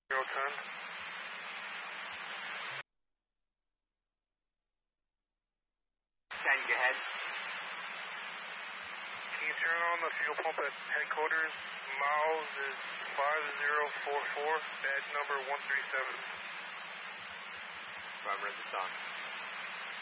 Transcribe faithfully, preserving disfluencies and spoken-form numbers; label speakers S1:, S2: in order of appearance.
S1: zero ten.
S2: Standing ahead.
S1: Can you turn on the fuel pump at headquarters? Miles is five zero four four, badge number one three seven.
S2: Robert, it's on.